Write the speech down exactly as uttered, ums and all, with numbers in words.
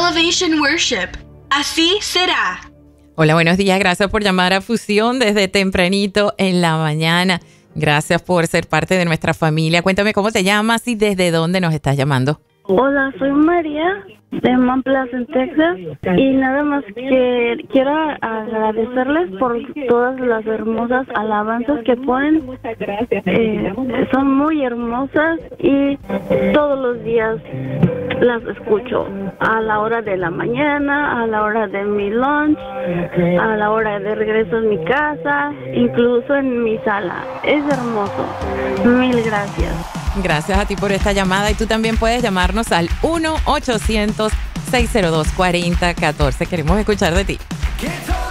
Elevation Worship. Así será. Hola, buenos días. Gracias por llamar a Fusión desde tempranito en la mañana. Gracias por ser parte de nuestra familia. Cuéntame cómo te llamas y desde dónde nos estás llamando. Hola, soy María de Mount Pleasant, Texas, y nada más que quiero agradecerles por todas las hermosas alabanzas que ponen. Muchas gracias. Eh, son muy hermosas y todos los días las escucho a la hora de la mañana, a la hora de mi lunch, a la hora de regreso a mi casa, incluso en mi sala. Es hermoso. Mil gracias. Gracias a ti por esta llamada y tú también puedes llamarnos al uno ochocientos, seiscientos dos, cuarenta catorce. Queremos escuchar de ti.